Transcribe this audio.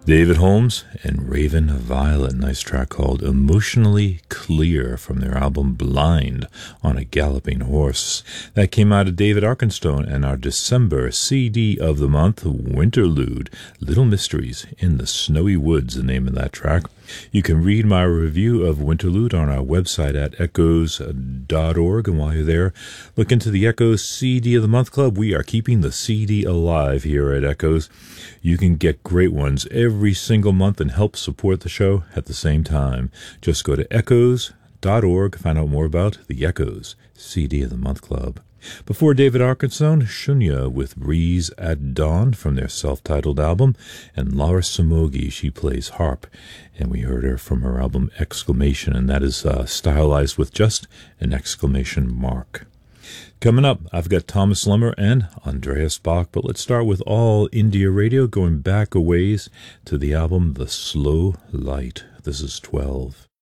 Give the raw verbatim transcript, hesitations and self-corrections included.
David Holmes and Raven Violet, nice track called Emotionally Clear from their album Blind on a Galloping Horse. That came out of David Arkenstone and our December C D of the month, Winterlude, Little Mysteries in the Snowy Woods, the name of that track. You can read my review of Winterlude on our website at echoes dot org, and while you're there, look into the Echoes C D of the Month Club. We are keeping the C D alive here at Echoes. You can get great ones every single month and help support the show at the same time. Just go to echoes dot org, find out more about the Echoes C D of the Month Club. Before David Arkenstone, Shunya with Breeze at Dawn from their self-titled album, and Laura Samogi, she plays harp, and we heard her from her album Exclamation, and that is uh, stylized with just an exclamation mark. Coming up, I've got Thomas Lemmer and Andreas Bach, but let's start with All India Radio, going back a ways to the album The Slow Light. This is twelve.